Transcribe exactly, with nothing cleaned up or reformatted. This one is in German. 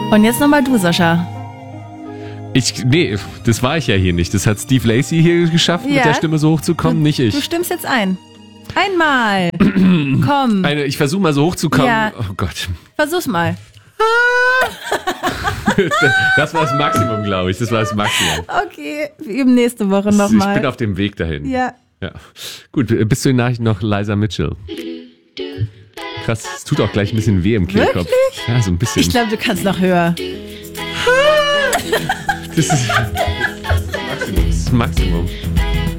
Und jetzt nochmal du, Sascha. Ich, nee, das war ich ja hier nicht. Das hat Steve Lacy hier geschafft, Ja. mit der Stimme so hochzukommen, Du- nicht ich. Du stimmst jetzt ein. Einmal. Komm, Eine, ich versuche mal so hochzukommen. Ja. Oh Gott. versuch's mal. Das war das Maximum, glaube ich. Das war das Maximum. Okay, wir üben nächste Woche Ich bin nochmal. auf dem Weg dahin. Ja. Ja. Gut, bis zu den Nachrichten noch Liza Mitchell. Krass, es tut auch gleich ein bisschen weh im Kehlkopf. Wirklich? Ja, so ein bisschen. Ich glaube, du kannst noch höher. Das ist das Maximum. Das ist das Maximum.